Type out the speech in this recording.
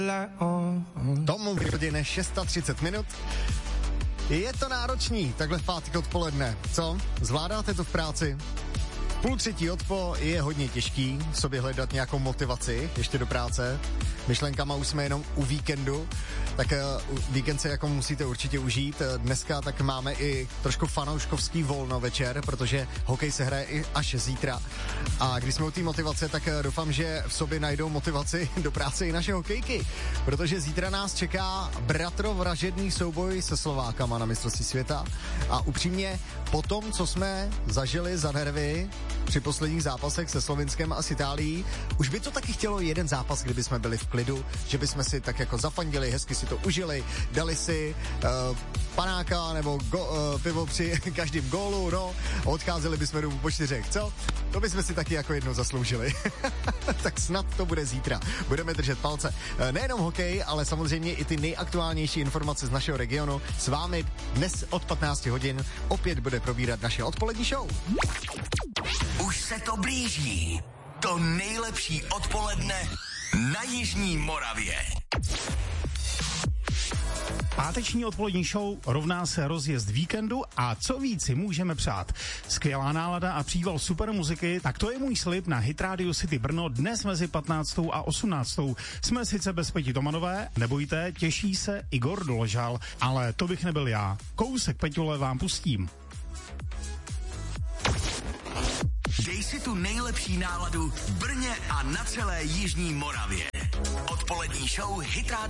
Tomu hodiny 6:30 minut. Je to náročný, takhle v pátek odpoledne. Co? Zvládáte to v práci? 2:30 odpo je hodně těžký v sobě hledat nějakou motivaci ještě do práce. Myšlenkama už jsme jenom u víkendu, tak víkend se jako musíte určitě užít. Dneska tak máme i trošku fanouškovský volno večer, protože hokej se hraje i až zítra. A když jsme u té motivace, tak doufám, že v sobě najdou motivaci do práce i naše hokejky, protože zítra nás čeká bratrovražedný souboj se Slovákama na mistrovství světa. A upřímně, po tom, co jsme zažili za nervy při posledních zápasech se Slovinskem a s Itálií, už by to taky chtělo jeden zápas, kdyby jsme byli v klidu, že by jsme si tak jako zafandili, hezky si to užili, dali si panáka nebo pivo při každém gólu, no, a odcházeli bychom domů po 4, co? To bychom si taky jako jednou zasloužili. Tak snad to bude zítra. Budeme držet palce. Nejenom hokej, ale samozřejmě i ty nejaktuálnější informace z našeho regionu s vámi dnes od 15 hodin opět bude probírat naše odpolední show. Už se to blíží. To nejlepší odpoledne na Jižní Moravě. Páteční odpolední show rovná se rozjezd víkendu a co víc si můžeme přát. Skvělá nálada a příval super muziky, tak to je můj slib na Hit Radio City Brno dnes mezi 15. a 18. Jsme sice bez Peti Tomanové, nebojte, těší se Igor Doležal, ale to bych nebyl já. Kousek Peťule vám pustím. Dej si tu nejlepší náladu v Brně a na celé Jižní Moravě. Odpolední show Hit Radio